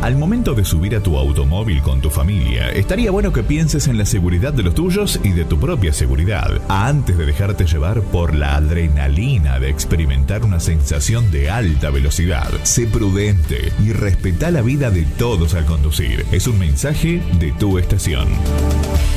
Al momento de subir a tu automóvil con tu familia, estaría bueno que pienses en la seguridad de los tuyos y de tu propia seguridad, antes de dejarte llevar por la adrenalina de experimentar una sensación de alta velocidad. Sé prudente y respeta la vida de todos al conducir. Es un mensaje de tu estación.